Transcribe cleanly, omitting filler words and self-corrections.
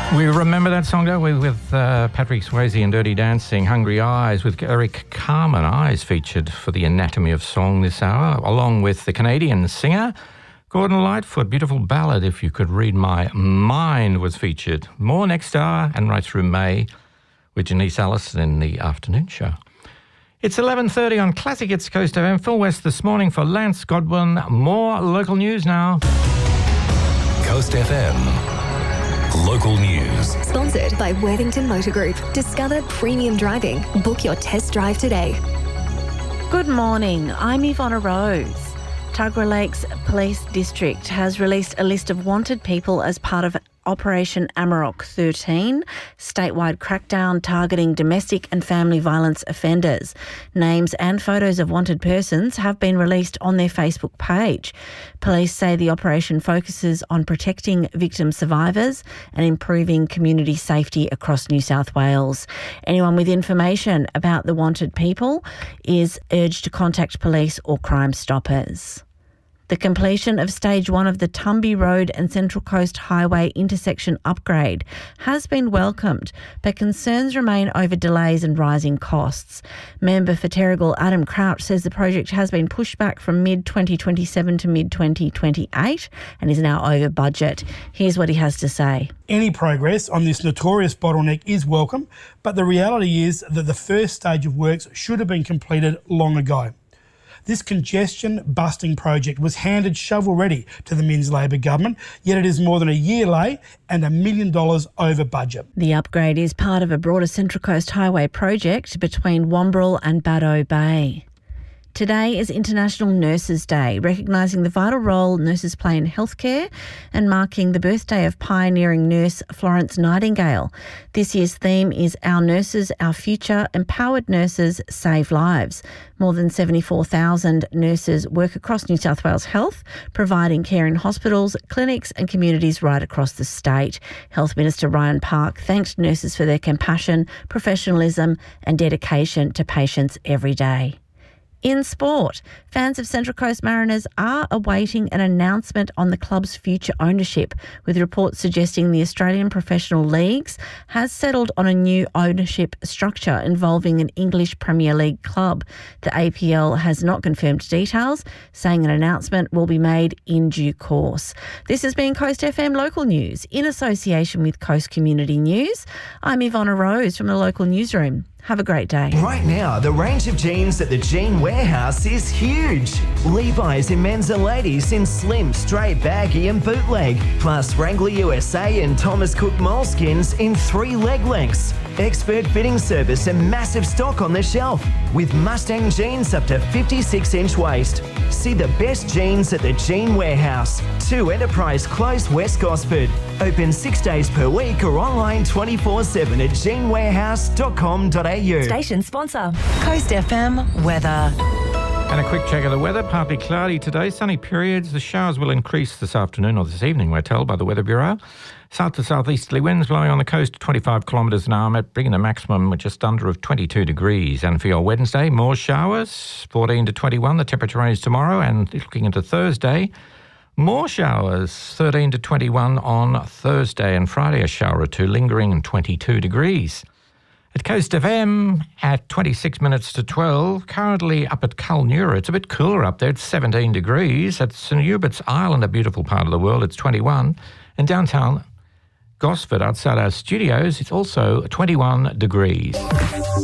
We remember that song, don't we, with Patrick Swayze and Dirty Dancing, Hungry Eyes, with Eric Carmen. Eyes featured for the Anatomy of Song this hour, along with the Canadian singer Gordon Lightfoot. Beautiful ballad, If You Could Read My Mind, was featured. More next hour and right through May with Janice Allison in the afternoon show. It's 11:30 on Classic Hits Coast FM. Phil West this morning for Lance Godwin. More local news now. Coast FM. Local news. Sponsored by Worthington Motor Group. Discover premium driving. Book your test drive today. Good morning. I'm Ivonna Rose. Tuggerah Lakes Police District has released a list of wanted people as part of Operation Amarok 13, statewide crackdown targeting domestic and family violence offenders. Names and photos of wanted persons have been released on their Facebook page. Police say the operation focuses on protecting victim survivors and improving community safety across New South Wales. Anyone with information about the wanted people is urged to contact police or Crime Stoppers. The completion of Stage 1 of the Tumby Road and Central Coast Highway intersection upgrade has been welcomed, but concerns remain over delays and rising costs. Member for Terrigal Adam Crouch says the project has been pushed back from mid-2027 to mid-2028 and is now over budget. Here's what he has to say. Any progress on this notorious bottleneck is welcome, but the reality is that the first stage of works should have been completed long ago. This congestion-busting project was handed shovel-ready to the Minns Labor government, yet it is more than a year late and $1 million over budget. The upgrade is part of a broader Central Coast Highway project between Wombrel and Baddoe Bay. Today is International Nurses Day, recognising the vital role nurses play in healthcare and marking the birthday of pioneering nurse Florence Nightingale. This year's theme is Our Nurses, Our Future, Empowered Nurses Save Lives. More than 74,000 nurses work across New South Wales Health, providing care in hospitals, clinics and communities right across the state. Health Minister Ryan Park thanked nurses for their compassion, professionalism and dedication to patients every day. In sport, fans of Central Coast Mariners are awaiting an announcement on the club's future ownership, with reports suggesting the Australian Professional Leagues has settled on a new ownership structure involving an English Premier League club. The APL has not confirmed details, saying an announcement will be made in due course. This has been Coast FM Local News in association with Coast Community News. I'm Ivonna Rose from the local newsroom. Have a great day. Right now, the range of jeans at the Jean Warehouse is huge. Levi's in men's and ladies in slim, straight, baggy and bootleg. Plus Wrangler USA and Thomas Cook moleskins in 3 leg lengths. Expert fitting service and massive stock on the shelf. With Mustang jeans up to 56-inch waist. See the best jeans at the Jean Warehouse. 2 Enterprise Close, West Gosford. Open 6 days per week or online 24/7 at jeanwarehouse.com.au. Station sponsor, Coast FM weather. And a quick check of the weather. Partly cloudy today, sunny periods. The showers will increase this afternoon or this evening, we're told by the Weather Bureau. South to southeasterly winds blowing on the coast 25 kilometres an hour, bringing a maximum of just under of 22 degrees. And for your Wednesday, more showers, 14 to 21. The temperature range tomorrow, and looking into Thursday, more showers, 13 to 21 on Thursday, and Friday a shower or two lingering and 22 degrees. At Coast FM at 26 minutes to 12, currently up at Kulnura. It's a bit cooler up there. It's 17 degrees. At St Hubert's Island, a beautiful part of the world, it's 21. And downtown Gosford, outside our studios, it's also 21 degrees.